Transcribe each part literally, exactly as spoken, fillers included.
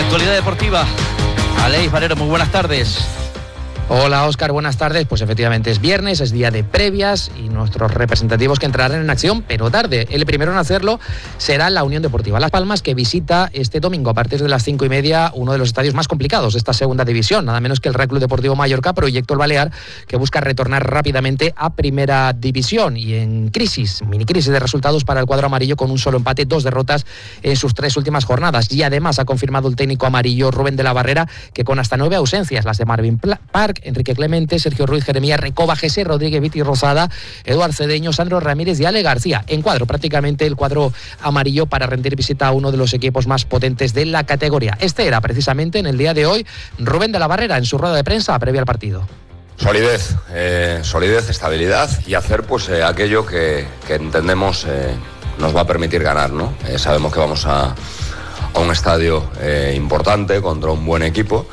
Actualidad deportiva. Aleix Valero, muy buenas tardes. Hola Óscar, buenas tardes. Pues efectivamente es viernes, es día de previas y nuestros representativos que entrarán en acción, pero tarde. El primero en hacerlo será la Unión Deportiva Las Palmas, que visita este domingo a partir de las cinco y media uno de los estadios más complicados de esta segunda división, nada menos que el Real Club Deportivo Mallorca, Proyecto El Balear, que busca retornar rápidamente a primera división y en crisis, mini crisis de resultados para el cuadro amarillo, con un solo empate, dos derrotas en sus tres últimas jornadas. Y además ha confirmado el técnico amarillo Rubén de la Barrera que con hasta nueve ausencias, las de Marvin Park, Enrique Clemente, Sergio Ruiz, Jeremías Recoba, Jesse Rodríguez, Viti Rosada, Eduard Cedeño, Sandro Ramírez y Ale García. En cuadro, prácticamente el cuadro amarillo para rendir visita a uno de los equipos más potentes de la categoría. Este era precisamente en el día de hoy Rubén de la Barrera en su rueda de prensa previa al partido. Solidez, eh, solidez, estabilidad y hacer pues eh, aquello que, que entendemos eh, nos va a permitir ganar, ¿no? Eh, sabemos que vamos a, a un estadio eh, importante contra un buen equipo,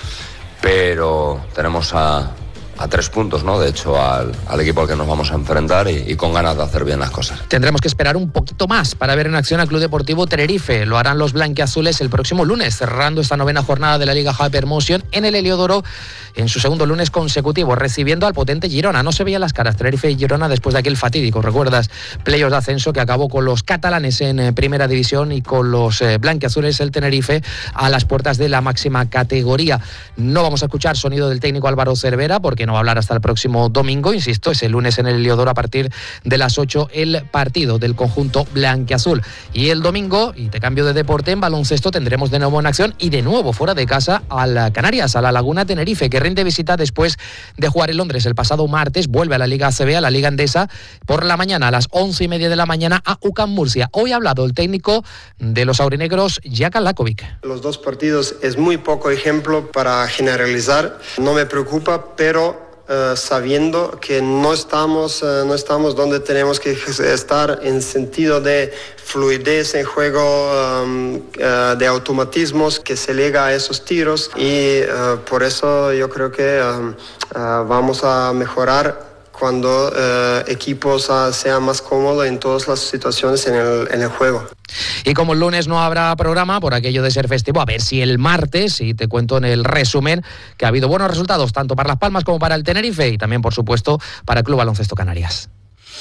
pero tenemos a, a tres puntos, ¿no? De hecho, al, al equipo al que nos vamos a enfrentar y, y con ganas de hacer bien las cosas. Tendremos que esperar un poquito más para ver en acción al Club Deportivo Tenerife. Lo harán los blanquiazules el próximo lunes, cerrando esta novena jornada de la Liga Hypermotion en el Heliodoro, en su segundo lunes consecutivo, recibiendo al potente Girona. No se veían las caras Tenerife y Girona después de aquel fatídico, ¿recuerdas? Playoffs de ascenso que acabó con los catalanes en eh, primera división y con los eh, blanquiazules, el Tenerife, a las puertas de la máxima categoría. No vamos a escuchar sonido del técnico Álvaro Cervera porque no va a hablar hasta el próximo domingo, insisto, es el lunes en el Heliodoro a partir de las ocho el partido del conjunto blanquiazul. Y el domingo, y te cambio de deporte, en baloncesto tendremos de nuevo en acción y de nuevo fuera de casa a la Canarias, a la Laguna Tenerife, que rinde visita después de jugar en Londres el pasado martes, vuelve a la Liga A C B, a la Liga Endesa, por la mañana a las once y media de la mañana a U C A M Murcia. Hoy ha hablado el técnico de los aurinegros, Jaka Lakovic. Los dos partidos es muy poco ejemplo para generalizar, no me preocupa, pero Uh, sabiendo que no estamos, uh, no estamos donde tenemos que estar en sentido de fluidez en juego, um, uh, de automatismos que se liga a esos tiros y uh, por eso yo creo que uh, uh, vamos a mejorar cuando uh, equipos uh, sean más cómodos en todas las situaciones en el, en el juego. Y como el lunes no habrá programa por aquello de ser festivo, a ver si el martes, y te cuento en el resumen que ha habido buenos resultados tanto para Las Palmas como para el Tenerife y también, por supuesto, para el Club Baloncesto Canarias.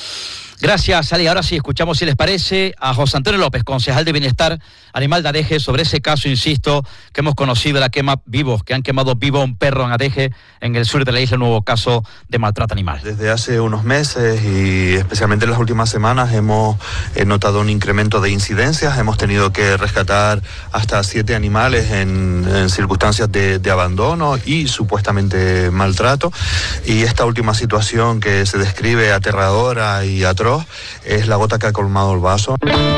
Gracias, Ali. Ahora sí, escuchamos, si les parece, a José Antonio López, concejal de Bienestar Animal de Adeje, sobre ese caso, insisto, que hemos conocido, la quema vivos, que han quemado vivo a un perro en Adeje, en el sur de la isla, un nuevo caso de maltrato animal. Desde hace unos meses y especialmente en las últimas semanas hemos eh, notado un incremento de incidencias. Hemos tenido que rescatar hasta siete animales en, en circunstancias de, de abandono y supuestamente maltrato. Y esta última situación que se describe aterradora y atroz es la gota que ha colmado el vaso.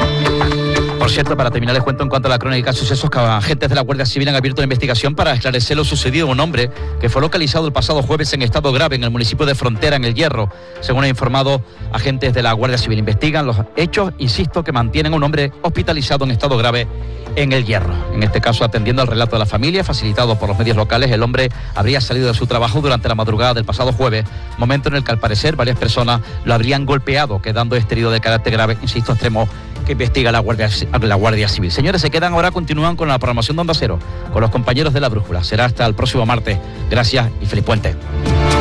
Por cierto, para terminar les cuento en cuanto a la crónica de sucesos que agentes de la Guardia Civil han abierto una investigación para esclarecer lo sucedido a un hombre que fue localizado el pasado jueves en estado grave en el municipio de Frontera, en El Hierro. Según han informado agentes de la Guardia Civil, investigan los hechos, insisto, que mantienen a un hombre hospitalizado en estado grave en El Hierro. En este caso, atendiendo al relato de la familia, facilitado por los medios locales, el hombre habría salido de su trabajo durante la madrugada del pasado jueves, momento en el que al parecer varias personas lo habrían golpeado, quedando este herido de carácter grave, insisto, extremo, que investiga la Guardia, la Guardia Civil. Señores, se quedan ahora, continúan con la programación de Onda Cero, con los compañeros de La Brújula. Será hasta el próximo martes. Gracias y feliz puente.